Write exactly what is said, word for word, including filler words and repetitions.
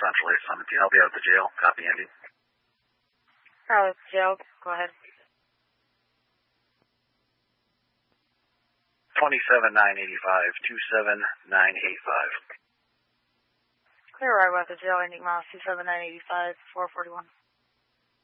Central eight seventeen. I'll be out at the jail. Copy, Andy. Charlotte jail. Go ahead. twenty-seven nine eighty-five, two seven nine eight five. Clear arrival at the jail, ending miles two seven nine eighty-five, four forty-one.